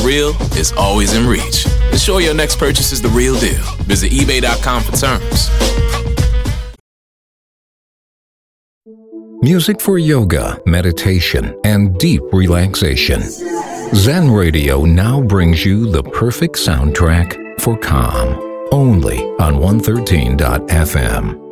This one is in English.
real is always in reach. Ensure your next purchase is the real deal. Visit eBay.com for terms. Music for yoga, meditation, and deep relaxation. Zen Radio now brings you the perfect soundtrack for calm. Only on 113.fm.